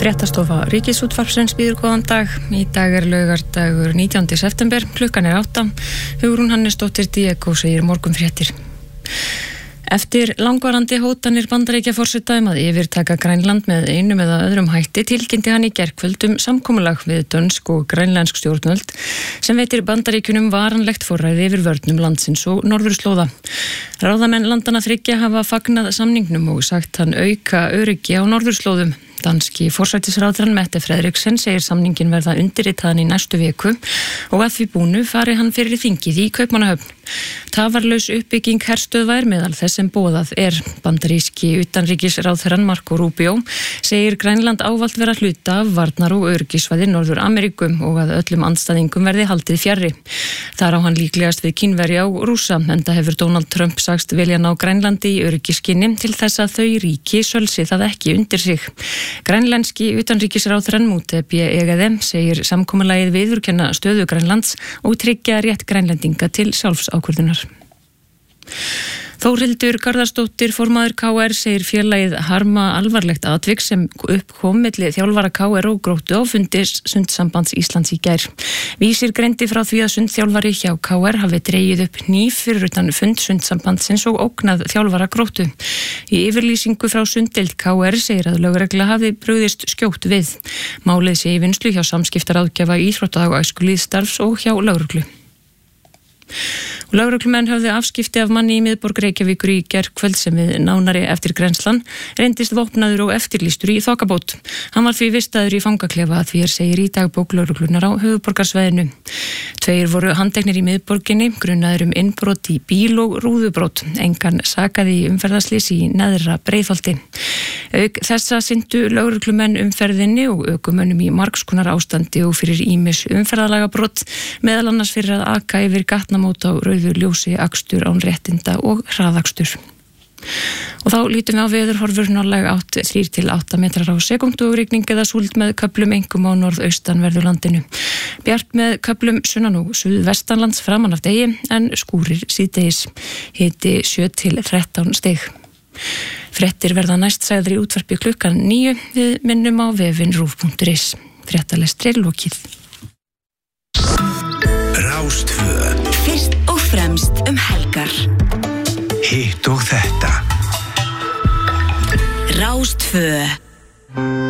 Fréttastofa Ríkisútvarpsins býður góðan dag. Í dag laugardagur 19. september, klukkan 8. Hugrún Hannesdóttir Diego segir morgunfréttir. Eftir langvarandi hótanir Bandaríkjaforseta að yfirtaka Grænland með einum eða öðrum hætti tilkynnti hann í gærkvöld samkomulag við dönsk og grænlensk stjórnvöld sem veitir Bandaríkjunum varanlegt forræði yfir vörnum landsins og norðurslóða. Ráðamenn landanna þriggja hafa fagnað samningnum og sagt hann auka öryggi á norðurslóðum. Danski forsætisráðherrann Mette Frederiksen segir samningin verða undirritaðan í næstu viku og að því búnu fari hann fyrir þingið í Kaupmannahöfn. Tafarlaus uppbygging herstöðva meðal þess sem boðað Bandaríski utanríkisráðherrann Marco Rubio segir Grænland ávallt vera hluta af varnar- og öryggisvæði Norður Ameríkum og að öllum andstæðingum verði haldið fjarri. Þar á hann líklegast við Kínverja og Rússa, enda hefur Donald Trump sagst vilja ná Grænlandi í öryggisskyni til þess að þau ríki sölsi það ekki undir sig. Grænlenski utanríkisráðherrann Múte B. Egede segir samkomulagið viðurkenna stöðu Grænlands og tryggja rétt Grænlendinga til sjálfsákvörðunar. Þórhildur Garðarsdóttir formaður KR segir félagið harma alvarlegt atvik sem upp kom milli þjálfara KR og Gróttu á fundi Sundsambands Íslands í gær. Vísir greindi frá því að sundþjálfari hjá KR hafi dregið upp hníf fyrir utan fund Sundsambandsins og ógnað þjálfara Gróttu. Í yfirlýsingu frá sunddeild KR segir að lögregla hafi brugðist skjótt við. Málið sé í vinnslu hjá samskiptaráðgjafa íþrótta- og æskulýðsstarfs og hjá lögreglu. Lögreglumenn höfðu afskipti af manni í miðborg Reykjavíkur í gærkvöld sem við nánari eftir grenslan reyndist vopnaður og eftirlýstur í þokkabót. Hann var því vistaður í fangaklefa að því segir í dagbók lögreglunar á höfuðborgarsvæðinu. 2 voru handteknir í miðborginni, grunaður innbrot í bíl og rúðubrot. Engan sakaði í umferðarslys í neðra Breiðholti. Auk þessa sinntu lögreglumenn umferðinni og ökumönnum í margskonar ástandi og fyrir ýmis umferðarlagabrot, meðal annars fyrir að aka yfir gatnamót á rauðu ljósi, akstur án réttinda og hraðakstur. Og þá lítum við á veðurhorfur, norðlæg átt 3 til 8 metrar á sekúndu og rigning eða súld með köflum einkum á norðaustanverðu landinu. Bjart með köflum sunnan og suðvestanlands framan af degi en skúrir síðdegis. Hiti 7 til 13 stig. Fréttir verða næst sagðar í útvarpi klukkan 9. Við minnum á vefinn rúv.is. Fréttalestri lokið. Rástvö. Fyrst og fremst helgar. Hitt og þetta. Rástvö.